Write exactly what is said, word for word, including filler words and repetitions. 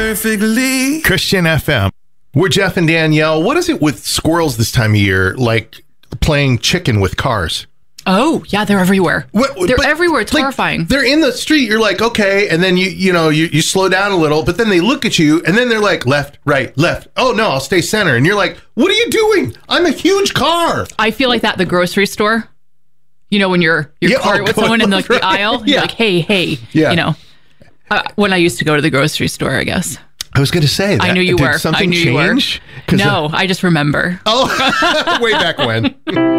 perfectly. Christian F M. We're Jeff and Danielle. What is it with squirrels this time of year, like playing chicken with cars? Oh, yeah, they're everywhere. What, they're but, everywhere. It's like, horrifying. They're in the street. You're like, okay. And then you, you know, you, you slow down a little, but then they look at you and then they're like, left, right, left. Oh, no, I'll stay center. And you're like, what are you doing? I'm a huge car. I feel like that at the grocery store. You know, when you're, you're Yeah, cart oh, with going someone in like, right. the aisle, Yeah. you're like, hey, hey, Yeah. you know. Uh, when I used to go to the grocery store, I guess. I was going to say that. I knew you Did were. something I knew change? you were. No, I just remember. Oh, way back when.